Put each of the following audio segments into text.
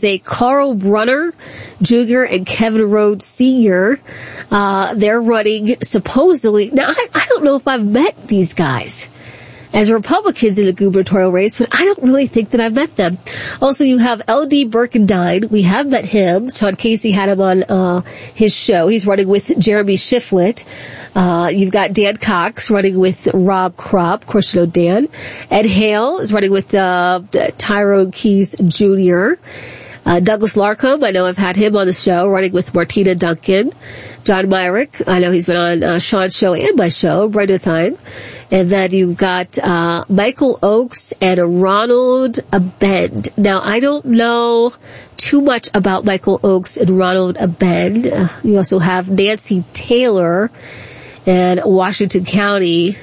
is a Carl Brunner Jr. and Kevin Rhodes Sr. They're running supposedly. Now, I don't know if I've met these guys as Republicans in the gubernatorial race, but I don't really think that I've met them. Also, you have L.D. Birkendine. We have met him. Sean Casey had him on his show. He's running with Jeremy Shiflett. You've got Dan Cox running with Rob Kropp. Of course, you know Dan. Ed Hale is running with Tyrone Keys Jr., Douglas Larcombe, I know I've had him on the show, running with Martina Duncan. John Myrick, I know he's been on Sean's show and my show, right at the time. And then you've got Michael Oakes and Ronald Abend. Now, I don't know too much about Michael Oakes and Ronald Abend. You also have Nancy Taylor in Washington County.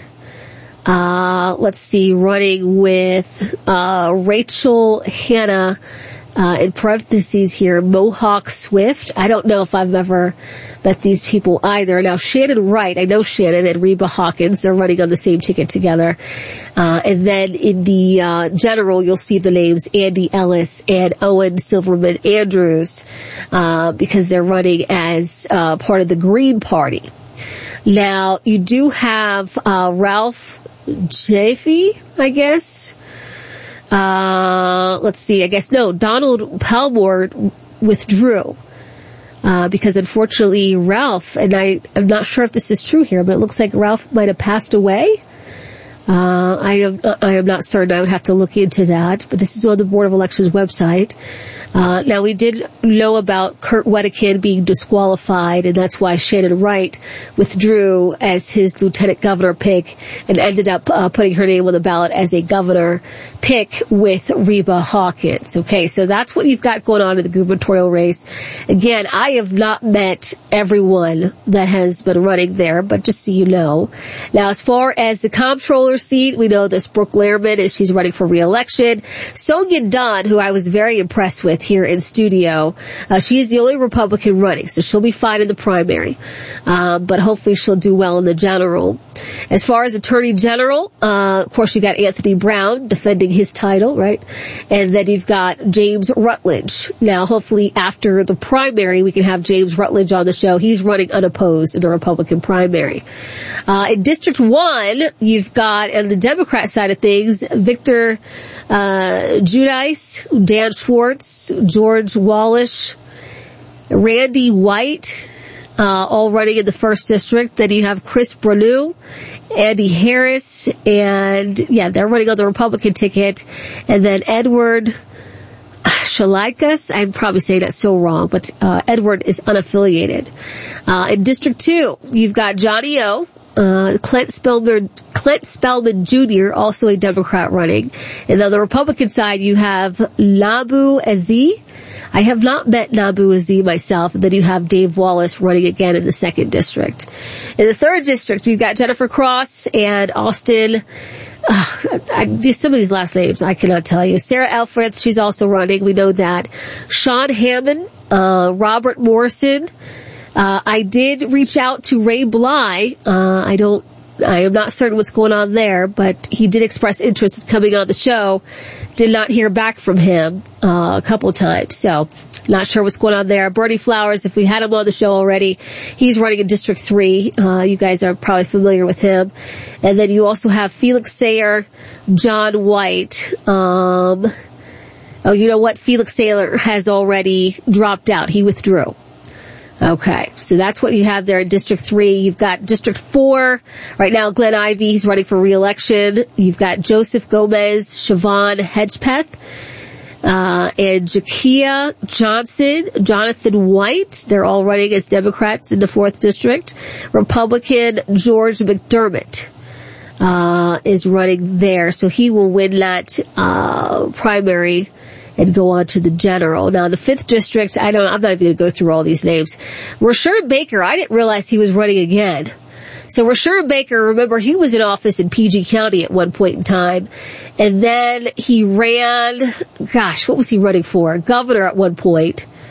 Let's see, running with Rachel Hanna, in parentheses here, Mohawk Swift. I don't know if I've ever met these people either. Now, Shannon Wright, I know Shannon and Reba Hawkins, they're running on the same ticket together. And then in the general, you'll see the names Andy Ellis and Owen Silverman Andrews, because they're running as part of the Green Party. Now, you do have Ralph Jaffe, I guess. Let's see, Donald Palmore withdrew, because unfortunately Ralph, and I'm not sure if this is true here, but it looks like Ralph might have passed away. I am not certain. I would have to look into that, but this is on the Board of Elections website. Now, we did know about Kurt Wedekind being disqualified, and that's why Shannon Wright withdrew as his lieutenant governor pick and ended up putting her name on the ballot as a governor pick with Reba Hawkins. Okay, so that's what you've got going on in the gubernatorial race. Again, I have not met everyone that has been running there, but just so you know. Now, as far as the comptroller seat, we know this Brooke Lehrman, as she's running for re-election. Sonia Dunn, who I was very impressed with here in studio, she's the only Republican running, so she'll be fine in the primary. But hopefully she'll do well in the general. As far as Attorney General, of course you got Anthony Brown defending his title, right? And then you've got James Rutledge. Now, hopefully after the primary, we can have James Rutledge on the show. He's running unopposed in the Republican primary. In District 1, you've got, on the Democrat side of things, Victor Giudice, Dan Schwartz, George Walsh, Randy White, all running in the 1st District. Then you have Chris Branu, Andy Harris, and they're running on the Republican ticket. And then Edward Shalikas, I'm probably saying that so wrong, but Edward is unaffiliated. In District 2, you've got Johnny O, Clint Spellman Jr., also a Democrat running. And on the Republican side, you have Nabu Aziz. I have not met Nabu Aziz myself. And then you have Dave Wallace running again in the 2nd District. In the 3rd District, you've got Jennifer Cross and Austin. Some of these last names I cannot tell you. Sarah Elfreth, she's also running. We know that. Sean Hammond, Robert Morrison. I did reach out to Ray Bly. I am not certain what's going on there, but he did express interest in coming on the show. Did not hear back from him a couple of times, so not sure what's going on there. Bernie Flowers, if we had him on the show already, he's running in District 3. You guys are probably familiar with him. And then you also have Felix Sayer, John White. You know what? Felix Sayer has already dropped out. He withdrew. Okay, so that's what you have there in District 3. You've got District 4. Right now, Glenn Ivey, he's running for re-election. You've got Joseph Gomez, Siobhan Hedgepeth, and Jakia Johnson, Jonathan White. They're all running as Democrats in the 4th District. Republican George McDermott is running there, so he will win that primary and go on to the general. Now, in the 5th District, I'm not even going to go through all these names. Rashawn Baker, I didn't realize he was running again. So Rashawn Baker, remember, he was in office in PG County at one point in time. And then he ran, what was he running for? Governor at one point.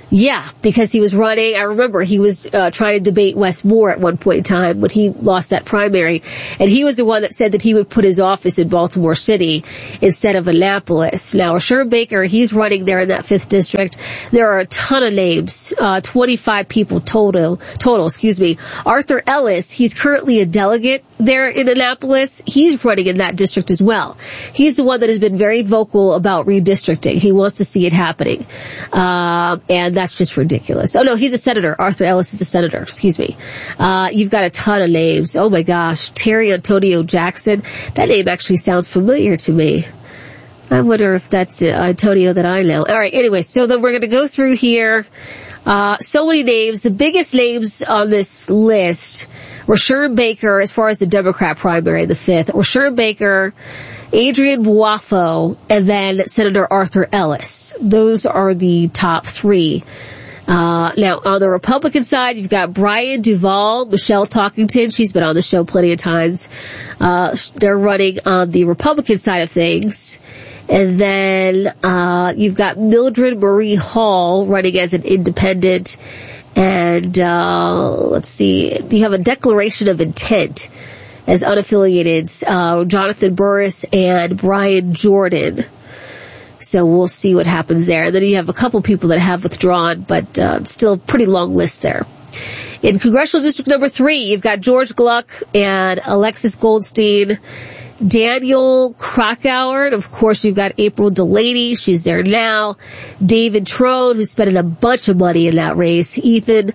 Yeah, because he was running. I remember he was trying to debate Wes Moore at one point in time when he lost that primary. And he was the one that said that he would put his office in Baltimore City instead of Annapolis. Now, Sherman Baker, he's running there in that 5th district. There are a ton of names, 25 people total, Arthur Ellis, he's currently a delegate there in Annapolis. He's running in that district as well. He's the one that has been very vocal about redistricting. He wants to see it happening. And that's just ridiculous. Oh no, he's a senator. Arthur Ellis is a senator. Excuse me. You've got a ton of names. Oh my gosh. Terry Antonio Jackson. That name actually sounds familiar to me. I wonder if that's Antonio that I know. All right. Anyway, so then we're going to go through here. So many names. The biggest names on this list were Sherman Baker, as far as the Democrat primary, the 5th, or Sherman Baker, Adrian Boafo, and then Senator Arthur Ellis. Those are the top 3. Now, on the Republican side, you've got Brian Duvall, Michelle Talkington. She's been on the show plenty of times. They're running on the Republican side of things. And then, you've got Mildred Marie Hall running as an independent. And, let's see, you have a declaration of intent as unaffiliated, Jonathan Burris and Brian Jordan. So we'll see what happens there. And then you have a couple people that have withdrawn, but still a pretty long list there. In Congressional District number 3, you've got George Gluck and Alexis Goldstein, Daniel Krakauer, and of course you've got April Delaney, she's there now, David Trone, who's spending a bunch of money in that race, Ethan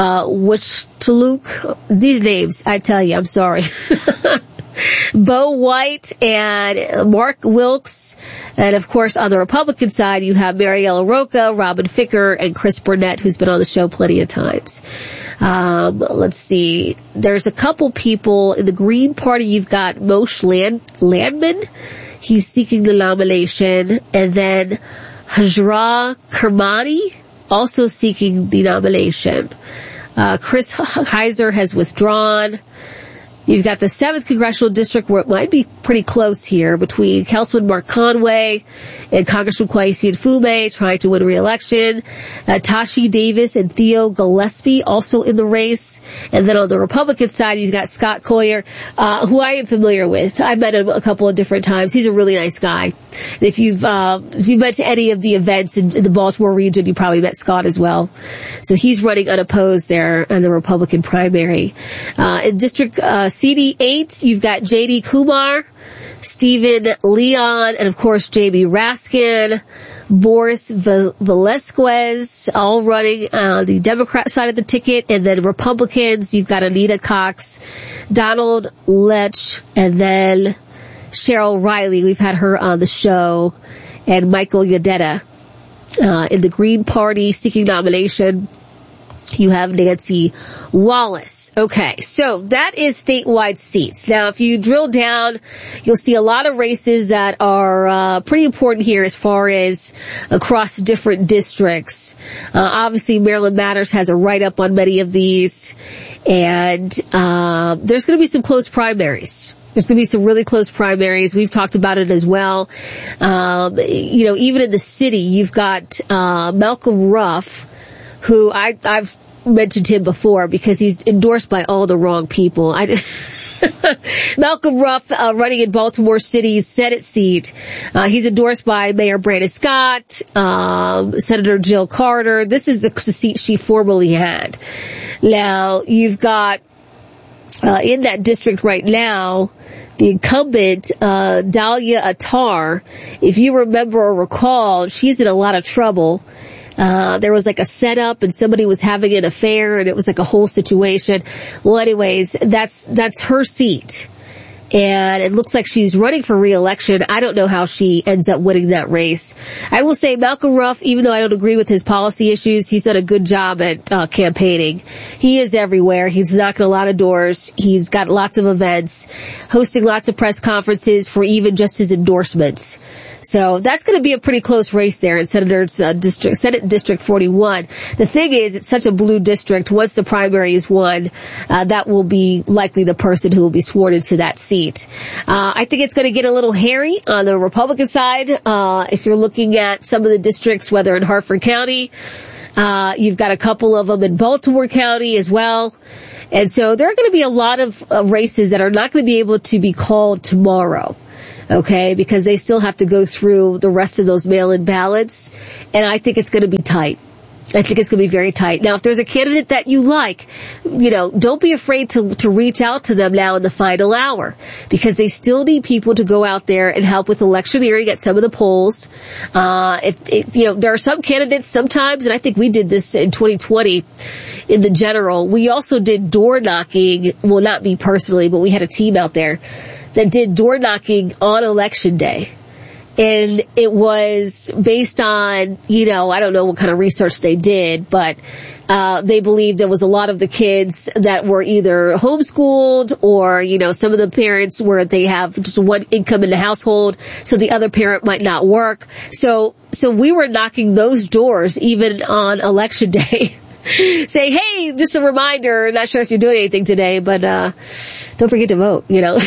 Wichteluk, these names, I tell you, I'm sorry. Bo White and Mark Wilkes. And of course, on the Republican side, you have Mariella Roca, Robin Ficker, and Chris Burnett, who's been on the show plenty of times. Let's see. There's a couple people in the Green Party. You've got Moshe Landman. He's seeking the nomination. And then Hajra Kermani, also seeking the nomination. Chris Heiser has withdrawn. You've got the 7th Congressional District, where it might be pretty close here between Councilman Mark Conway and Congressman Kwesi Mfume trying to win re-election. Tashi Davis and Theo Gillespie also in the race. And then on the Republican side, you've got Scott Collier, who I am familiar with. I've met him a couple of different times. He's a really nice guy. And if you've been to any of the events in the Baltimore region, you probably met Scott as well. So he's running unopposed there in the Republican primary. In District CD8, you've got J.D. Kumar, Stephen Leon, and of course Jamie Raskin, Boris Velasquez, all running on the Democrat side of the ticket. And then Republicans, you've got Anita Cox, Donald Lech, and then Cheryl Riley. We've had her on the show, and Michael Yadetta. In the Green Party seeking nomination, you have Nancy Wallace. Okay, so that is statewide seats. Now, if you drill down, you'll see a lot of races that are pretty important here as far as across different districts. Obviously, Maryland Matters has a write-up on many of these, and there's going to be some close primaries. There's going to be some really close primaries. We've talked about it as well. Even in the city, you've got Malcolm Ruff, who I've mentioned him before because he's endorsed by all the wrong people. Malcolm Ruff, running in Baltimore City's Senate seat. He's endorsed by Mayor Brandon Scott, Senator Jill Carter. This is the seat she formerly had. Now, you've got, in that district right now, the incumbent, Dahlia Attar. If you remember or recall, she's in a lot of trouble. There was like a setup and somebody was having an affair and it was like a whole situation. Well, anyways, that's her seat. And it looks like she's running for re-election. I don't know how she ends up winning that race. I will say Malcolm Ruff, even though I don't agree with his policy issues, he's done a good job at campaigning. He is everywhere. He's knocking a lot of doors. He's got lots of events, hosting lots of press conferences for even just his endorsements. So that's going to be a pretty close race there in Senate District 41. The thing is, it's such a blue district. Once the primary is won, that will be likely the person who will be sworn into that seat. I think it's going to get a little hairy on the Republican side. If you're looking at some of the districts, whether in Hartford County, You've got a couple of them in Baltimore County as well. And so there are going to be a lot of races that are not going to be able to be called tomorrow. Okay, because they still have to go through the rest of those mail-in ballots. And I think it's going to be tight. I think it's going to be very tight. Now, if there's a candidate that you like, don't be afraid to reach out to them now in the final hour, because they still need people to go out there and help with electioneering at some of the polls. There are some candidates sometimes, and I think we did this in 2020 in the general. We also did door knocking. Well, not me personally, but we had a team out there that did door knocking on election day. And it was based on, I don't know what kind of research they did, but they believed there was a lot of the kids that were either homeschooled or, some of the parents where they have just one income in the household, so the other parent might not work. So we were knocking those doors even on election day. Say, hey, just a reminder, not sure if you're doing anything today, but don't forget to vote,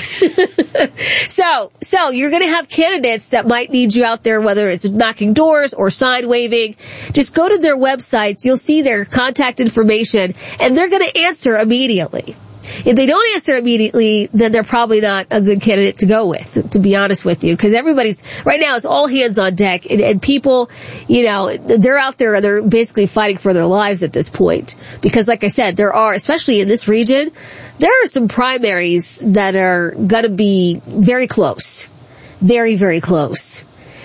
So you're going to have candidates that might need you out there, whether it's knocking doors or sign waving. Just go to their websites. You'll see their contact information, and they're going to answer immediately. If they don't answer immediately, then they're probably not a good candidate to go with, to be honest with you, because right now it's all hands on deck, and people, they're out there and they're basically fighting for their lives at this point. Because like I said, there are, especially in this region, there are some primaries that are gonna be very close. Very, very close.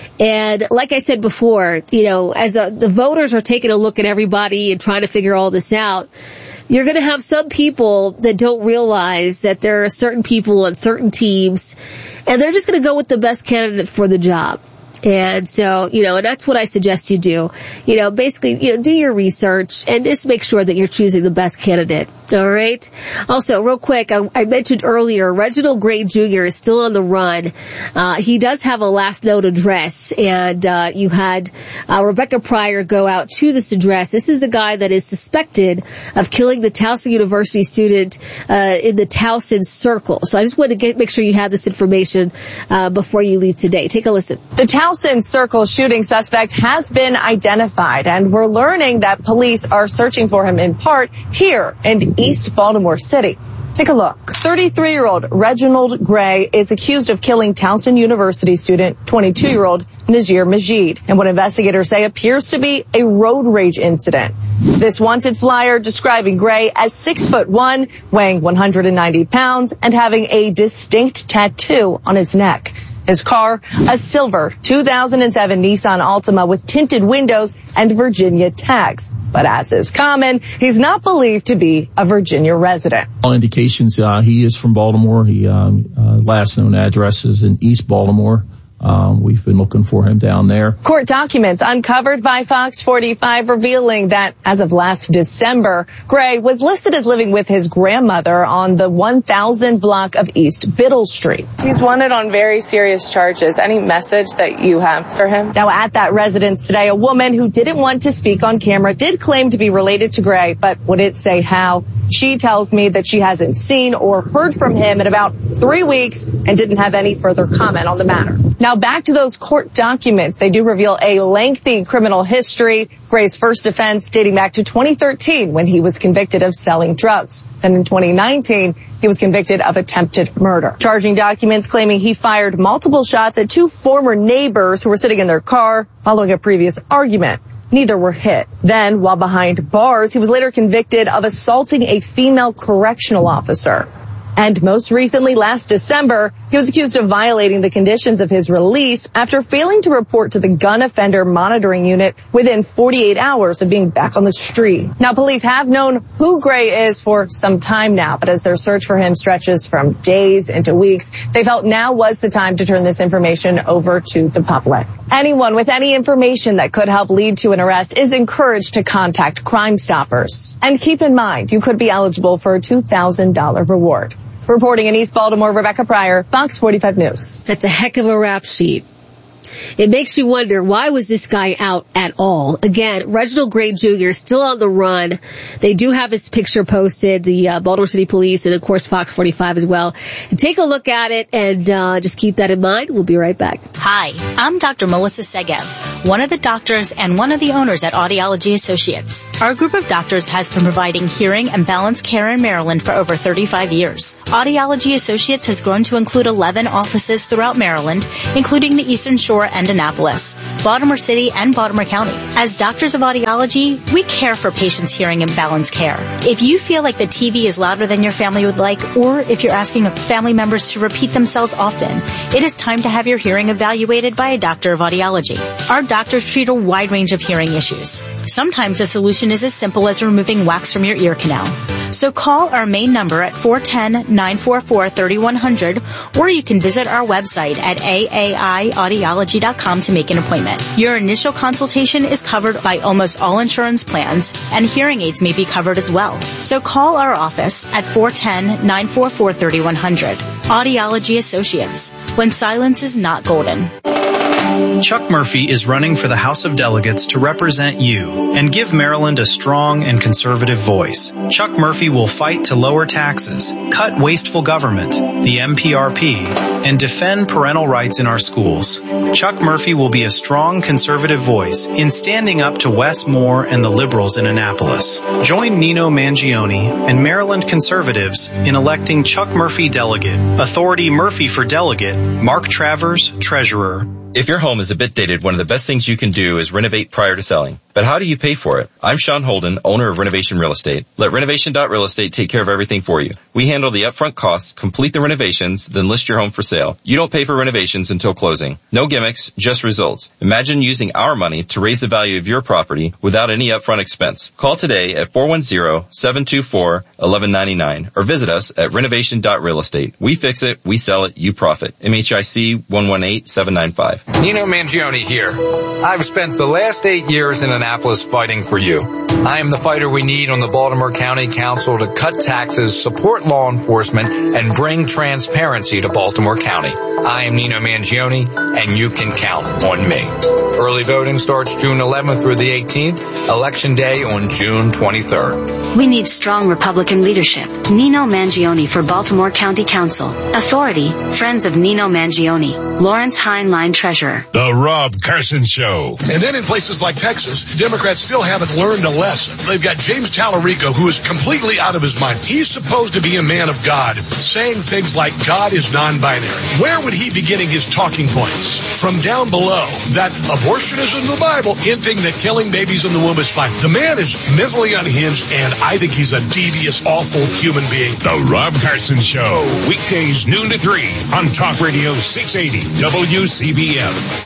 And like I said before, as the voters are taking a look at everybody and trying to figure all this out, you're going to have some people that don't realize that there are certain people on certain teams, and they're just going to go with the best candidate for the job. And so, and that's what I suggest you do. Basically, do your research and just make sure that you're choosing the best candidate. All right. Also, real quick, I mentioned earlier, Reginald Gray Jr. is still on the run. He does have a last known address, and you had Rebecca Pryor go out to this address. This is a guy that is suspected of killing the Towson University student in the Towson Circle. So I just wanted to make sure you have this information before you leave today. Take a listen. The Towson Circle shooting suspect has been identified, and we're learning that police are searching for him in part here in East Baltimore City. Take a look. 33-year-old Reginald Gray is accused of killing Towson University student 22-year-old Nazir Majid, and what investigators say appears to be a road rage incident. This wanted flyer describing Gray as 6'1", weighing 190 pounds, and having a distinct tattoo on his neck. His car, a silver 2007 Nissan Altima with tinted windows and Virginia tags. But as is common, he's not believed to be a Virginia resident. All indications he is from Baltimore. He last known address is in East Baltimore. We've been looking for him down there. Court documents uncovered by Fox 45 revealing that as of last December, Gray was listed as living with his grandmother on the 1000 block of East Biddle Street. He's wanted on very serious charges. Any message that you have for him? Now at that residence today, a woman who didn't want to speak on camera did claim to be related to Gray, but wouldn't say how. She tells me that she hasn't seen or heard from him in about 3 weeks and didn't have any further comment on the matter. Now back to those court documents. They do reveal a lengthy criminal history. Gray's first offense dating back to 2013 when he was convicted of selling drugs. And in 2019, he was convicted of attempted murder. Charging documents claiming he fired multiple shots at two former neighbors who were sitting in their car following a previous argument. Neither were hit. Then, while behind bars, he was later convicted of assaulting a female correctional officer. And most recently, last December, he was accused of violating the conditions of his release after failing to report to the gun offender monitoring unit within 48 hours of being back on the street. Now, police have known who Gray is for some time now, but as their search for him stretches from days into weeks, they felt now was the time to turn this information over to the public. Anyone with any information that could help lead to an arrest is encouraged to contact Crime Stoppers. And keep in mind, you could be eligible for a $2,000 reward. Reporting in East Baltimore, Rebecca Pryor, Fox 45 News. That's a heck of a rap sheet. it makes you wonder, why was this guy out at all? Again, Reginald Gray Jr. is still on the run. They do have his picture posted, the Baltimore City Police, and of course Fox 45 as well. And take a look at it, and just keep that in mind. We'll be right back. Hi, I'm Dr. Melissa Segev, one of the doctors and one of the owners at Audiology Associates. Our group of doctors has been providing hearing and balance care in Maryland for over 35 years. Audiology Associates has grown to include 11 offices throughout Maryland, including the Eastern Shore and Annapolis, Baltimore City, and Baltimore County. As doctors of audiology, we care for patients' hearing and balance care. If you feel like the TV is louder than your family would like, or if you're asking family members to repeat themselves often, it is time to have your hearing evaluated by a doctor of audiology. Our doctors treat a wide range of hearing issues. Sometimes the solution is as simple as removing wax from your ear canal. So call our main number at 410-944-3100, or you can visit our website at aaiaudiology.com to make an appointment. Your initial consultation is covered by almost all insurance plans, and hearing aids may be covered as well. So call our office at 410-944-3100. Audiology Associates, when silence is not golden. Chuck Murphy is running for the House of Delegates to represent you and give Maryland a strong and conservative voice. Chuck Murphy will fight to lower taxes, cut wasteful government, the MPRP, and defend parental rights in our schools. Chuck Murphy will be a strong conservative voice in standing up to Wes Moore and the liberals in Annapolis. Join Nino Mangione and Maryland conservatives in electing Chuck Murphy delegate, Authority Murphy for delegate, Mark Travers, treasurer. If your home is a bit dated, one of the best things you can do is renovate prior to selling. But how do you pay for it? I'm Sean Holden, owner of Renovation Real Estate. Let Renovation.Real Estate take care of everything for you. We handle the upfront costs, complete the renovations, then list your home for sale. You don't pay for renovations until closing. No gimmicks, just results. Imagine using our money to raise the value of your property without any upfront expense. Call today at 410-724-1199 or visit us at Renovation.Real Estate. We fix it, we sell it, you profit. MHIC 118795. Nino Mangione here. I've spent the last 8 years in Annapolis fighting for you. I am the fighter we need on the Baltimore County Council to cut taxes, support law enforcement, and bring transparency to Baltimore County. I am Nino Mangione, and you can count on me. Early voting starts June 11th through the 18th, Election Day on June 23rd. We need strong Republican leadership. Nino Mangione for Baltimore County Council. Authority, Friends of Nino Mangione. Lawrence Heinlein, Treasurer. The Rob Carson Show. And then in places like Texas, Democrats still haven't learned a lesson. They've got James Tallarico, who is completely out of his mind. He's supposed to be a man of God, saying things like God is non-binary. Where would he be getting his talking points? From down below, that abortion is in the Bible, hinting that killing babies in the womb is fine. The man is mentally unhinged, and I think he's a devious, awful human being. The Rob Carson Show. Weekdays noon to 3 on Talk Radio 680 WCBM.